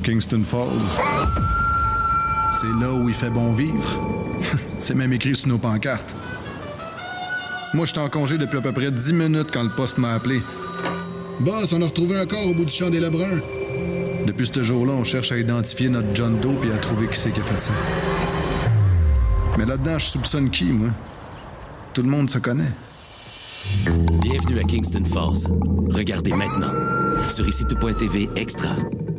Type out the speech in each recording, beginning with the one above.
Kingston Falls. C'est là où il fait bon vivre. C'est même écrit sur nos pancartes. Moi, j'étais en congé depuis à peu près 10 minutes quand le poste m'a appelé. Boss, on a retrouvé un corps au bout du champ des Lebrun. Depuis ce jour-là, on cherche à identifier notre John Doe et à trouver qui c'est qui a fait ça. Mais là-dedans, je soupçonne qui, moi? Tout le monde se connaît. Bienvenue à Kingston Falls. Regardez maintenant sur ICITO.tv Extra.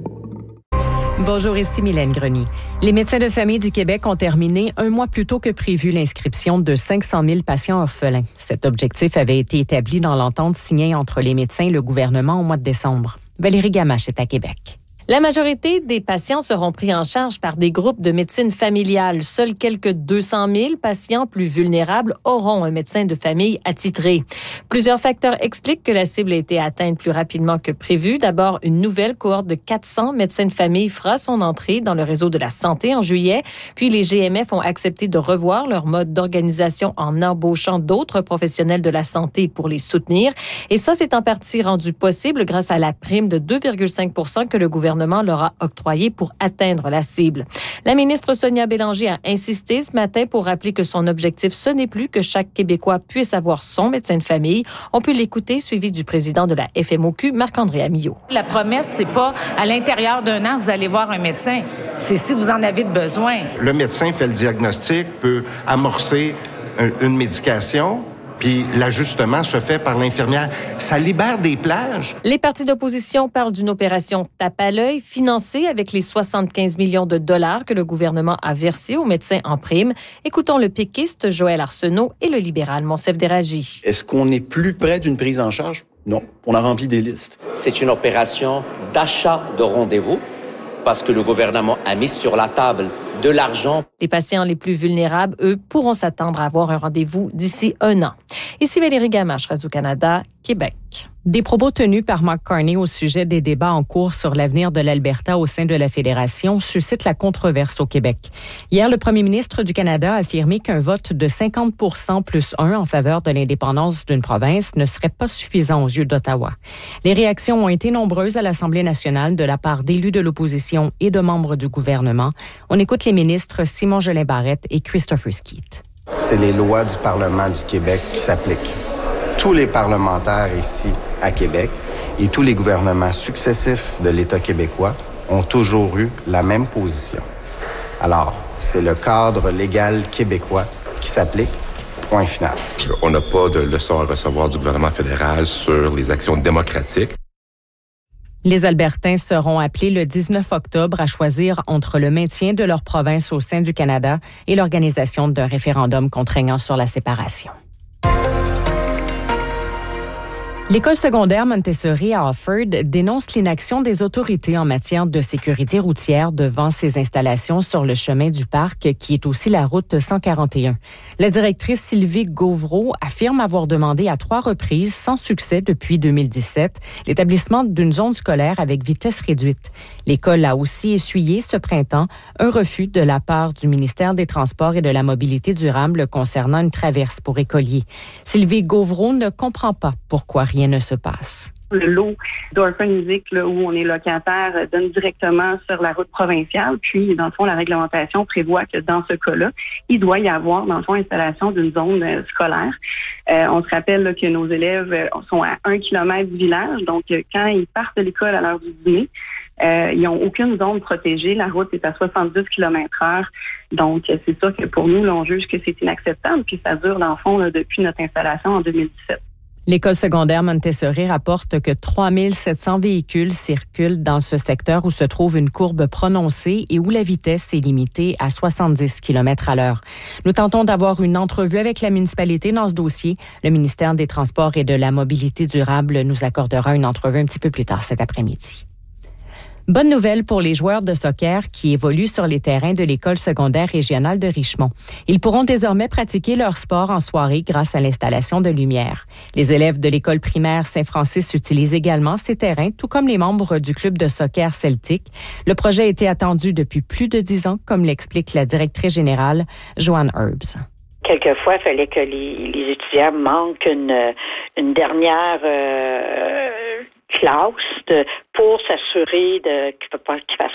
Bonjour, ici Mylène Grenier. Les médecins de famille du Québec ont terminé un mois plus tôt que prévu l'inscription de 500 000 patients orphelins. Cet objectif avait été établi dans l'entente signée entre les médecins et le gouvernement au mois de décembre. Valérie Gamache est à Québec. La majorité des patients seront pris en charge par des groupes de médecine familiale. Seuls quelques 200 000 patients plus vulnérables auront un médecin de famille attitré. Plusieurs facteurs expliquent que la cible a été atteinte plus rapidement que prévu. D'abord, une nouvelle cohorte de 400 médecins de famille fera son entrée dans le réseau de la santé en juillet. Puis les GMF ont accepté de revoir leur mode d'organisation en embauchant d'autres professionnels de la santé pour les soutenir. Et ça, c'est en partie rendu possible grâce à la prime de 2,5 % que le gouvernement leur a octroyé pour atteindre la cible. La ministre Sonia Bélanger a insisté ce matin pour rappeler que son objectif, ce n'est plus que chaque Québécois puisse avoir son médecin de famille. On peut l'écouter, suivi du président de la FMOQ, Marc-André Amillot. La promesse, c'est pas à l'intérieur d'un an, vous allez voir un médecin. C'est si vous en avez besoin. Le médecin fait le diagnostic, peut amorcer une médication, puis l'ajustement se fait par l'infirmière. Ça libère des plages. Les partis d'opposition parlent d'une opération tape à l'œil financée avec les 75 millions de dollars que le gouvernement a versés aux médecins en prime. Écoutons le péquiste Joël Arsenault et le libéral Monsef Déragi. Est-ce qu'on est plus près d'une prise en charge? Non. On a rempli des listes. C'est une opération d'achat de rendez-vous parce que le gouvernement a mis sur la table de l'argent. Les patients les plus vulnérables, eux, pourront s'attendre à avoir un rendez-vous d'ici un an. Ici Valérie Gamache, Radio-Canada, Québec. Des propos tenus par Mark Carney au sujet des débats en cours sur l'avenir de l'Alberta au sein de la Fédération suscitent la controverse au Québec. Hier, le premier ministre du Canada a affirmé qu'un vote de 50 % plus 1 en faveur de l'indépendance d'une province ne serait pas suffisant aux yeux d'Ottawa. Les réactions ont été nombreuses à l'Assemblée nationale de la part d'élus de l'opposition et de membres du gouvernement. On écoute les ministres Simon Jolin-Barrette et Christopher Skeet. C'est les lois du Parlement du Québec qui s'appliquent. Tous les parlementaires ici à Québec et tous les gouvernements successifs de l'État québécois ont toujours eu la même position. Alors, c'est le cadre légal québécois qui s'applique. Point final. On n'a pas de leçon à recevoir du gouvernement fédéral sur les actions démocratiques. Les Albertains seront appelés le 19 octobre à choisir entre le maintien de leur province au sein du Canada et l'organisation d'un référendum contraignant sur la séparation. L'école secondaire Montessori à Offord dénonce l'inaction des autorités en matière de sécurité routière devant ses installations sur le chemin du parc, qui est aussi la route 141. La directrice Sylvie Gauvreau affirme avoir demandé à 3 reprises, sans succès depuis 2017, l'établissement d'une zone scolaire avec vitesse réduite. L'école a aussi essuyé ce printemps un refus de la part du ministère des Transports et de la Mobilité durable concernant une traverse pour écoliers. Sylvie Gauvreau ne comprend pas pourquoi rien ne se passe. Le lot d'Orphan Music, là, où on est locataire, donne directement sur la route provinciale. Puis, dans le fond, la réglementation prévoit que dans ce cas-là, il doit y avoir, dans le fond, installation d'une zone scolaire. On se rappelle là, que nos élèves sont à 1 kilomètre du village. Donc, quand ils partent de l'école à l'heure du dîner, ils n'ont aucune zone protégée. La route est à 70 km/h. Donc, c'est sûr que pour nous, là, on juge que c'est inacceptable. Puis, ça dure, dans le fond, là, depuis notre installation en 2017. L'école secondaire Montessori rapporte que 3 700 véhicules circulent dans ce secteur où se trouve une courbe prononcée et où la vitesse est limitée à 70 km à l'heure. Nous tentons d'avoir une entrevue avec la municipalité dans ce dossier. Le ministère des Transports et de la Mobilité durable nous accordera une entrevue un petit peu plus tard cet après-midi. Bonne nouvelle pour les joueurs de soccer qui évoluent sur les terrains de l'école secondaire régionale de Richmond. Ils pourront désormais pratiquer leur sport en soirée grâce à l'installation de lumière. Les élèves de l'école primaire Saint-Francis utilisent également ces terrains, tout comme les membres du club de soccer celtique. Le projet a été attendu depuis plus de 10 ans, comme l'explique la directrice générale, Joanne Herbs. Quelquefois, il fallait que les étudiants manquent une dernière classe pour s'assurer qu'ils ne fassent